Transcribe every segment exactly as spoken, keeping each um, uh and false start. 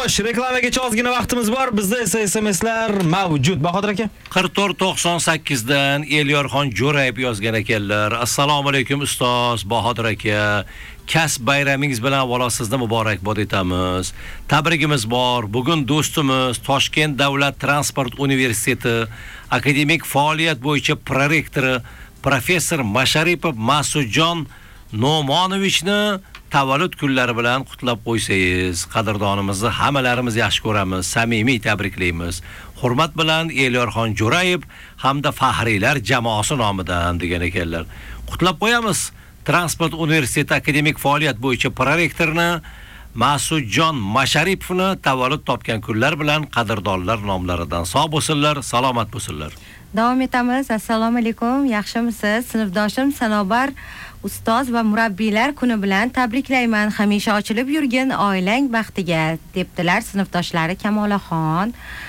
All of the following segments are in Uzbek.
Xo'sh, reklamaga ozgina vaqtimiz bor. Bizda esa S M Slar mavjud. Bahodir aka. qirq to'rt to'qson sakkiz dan Elyorxon Jo'rayev yozgan ekanlar. Assalomu alaykum ustoz Bahodir aka. Kasb bayramingiz bilan avvalo sizni muborakbod etamiz. Tabrigimiz bor. Bugun do'stimiz Toshkent Davlat transport universiteti akademik faoliyat bo'yicha prorektori professor Masharipov Mas'udjon No'monovichni tavallud kunlari bilan qutlab qo'ysangiz, qadrdonimizni hammalarimiz yaxshi ko'ramiz, samimiy tabriklaymiz. Hurmat bilan Elyorxon Jo'rayev hamda faxriylar jamoasi nomidan degan ekanlar. Qutlab qo'yamiz. Transport universiteti akademik faoliyat bo'yicha prorektorini Mas'udjon Masharipovni tavallud topgan kunlar bilan qadrdonlar nomlaridan sog' bo'lsinlar, salomat bo'lsinlar. Davom etamiz. Assalomu alaykum. Yaxshimisiz? Sinfdoshim Sanobar ustoz va murabbiylar kuni bilan tabriklayman. Hamisha ochilib yurgin oilang baxtiga, debdilar sinfdoshlari Kamolaxon.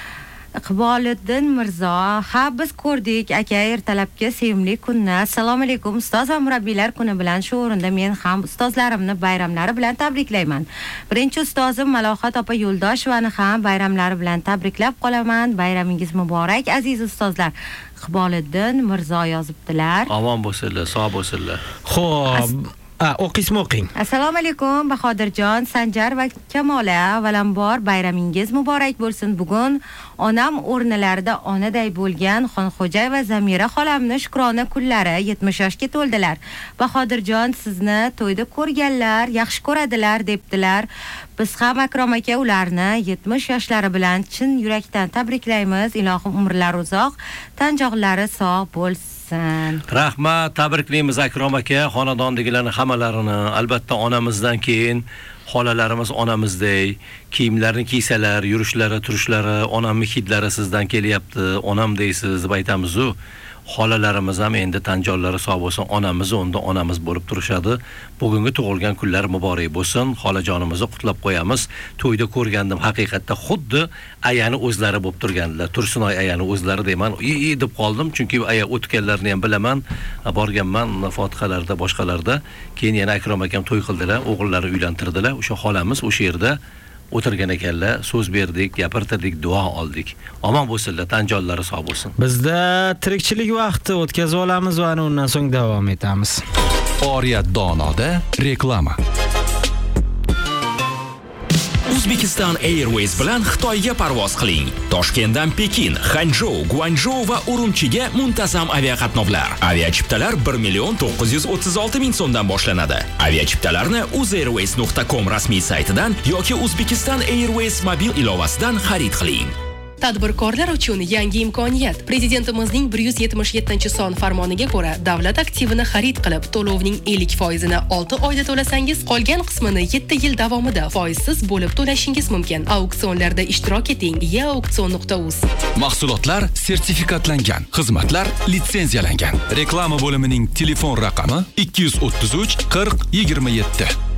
Iqboliddin Mirzo, ha biz ko'rdik aka ertalabki sevimli kunni. Assalomu alaykum ustoz va murabbiylar kuni bilan shu o'rinda men ham ustozlarimni bayramlari bilan tabriklayman. Birinchi ustozim Malohat opa Yo'ldoshovani ham bayramlari bilan tabriklab qolaman. Bayramingiz muborak aziz ustozlar. Iqboliddin Mirzo yozibdilar. Omon bo'lsinlar, sog' bo'lsinlar. Xo'p, a o'qismi o'qing. Assalomu alaykum Bahodirjon, Sanjar va Kamola. Avvalambor bayramingiz muborak bo'lsin. Bugun onam o'rnilarida onaday bo'lgan Xonxo'ja va Zamira xolamni shukrona kunlari yetmish yoshga to'ldilar. Bahodirjon, sizni to'yda ko'rganlar yaxshi ko'radilar debdilar. Biz ham Akrom aka ularni yetmish yoshlari bilan chin yurakdan tabriklaymiz. Ilohim umrlari uzoq, tan-jog'lari sog' bo'lsin. Rahmat, tabriklaymiz Akrom aka, xonadondagilarni hammalarini, albatta onamizdan keyin xolalarimiz onamizdek, kiyimlarni kiysalar, yurishlari, turishlari, onamning hidlari sizdan kelyapti, onam deysiz deb aytamiz-ku. Xolalarimiz ham endi tanjonlari sog' bo'lsin, onamiz unda onamiz bo'lib turishadi. Bugungi tug'ilgan kunlar muborak bo'lsin. Xolajonimizni qutlab qo'yamiz. To'yda ko'rgandim, haqiqatda xuddi ayani o'zlari bo'lib turganlar. Tursunoy ayani o'zlari deyman. "Ey" deb qoldim, chunki aya o'tganlarni ham bilaman. Borganman fotihalarda, boshqalarda. Keyin yana Akrom akam to'y qildilar, o'g'illari uylantirdilar. O'sha xolamiz o'sha yerda o'tirgan ekanlar, so'z berdik, gapirtirdik, duo oldik. Omon bo'lsinlar, tanjonlari sog' bo'lsin. Bizda tirikchilik vaqti o'tkazib olamiz va undan so'ng davom etamiz. Oriyat donoda reklama. Uzbekistan Airways bilan Xitoyga parvoz qiling. Toshkentdan Pekin, Hanzhou, Guangzhou va Urumchiga muntazam aviaqatnovlar. Aviachiptalar bir million to'qqiz yuz o'ttiz olti ming so'mdan boshlanadi. Aviachiptalarni uzairways nuqta com rasmiy saytidan yoki Uzbekistan Airways mobil ilovasidan xarid qiling. Tadbirkorlar uchun yangi imkoniyat. Prezidentimizning bir yuz yetmish yettinchi son farmoniga ko'ra, davlat aktivini xarid qilib, to'lovning ellik foizini olti oyda to'lasangiz, qolgan qismini yetti yil davomida foizsiz bo'lib to'lashingiz mumkin. Auksionlarda ishtirok eting. e auksion nuqta uz. Mahsulotlar sertifikatlangan, xizmatlar litsenziyalangan. Reklama bo'limining telefon raqami ikki yuz o'ttiz uch qirq yigirma yetti.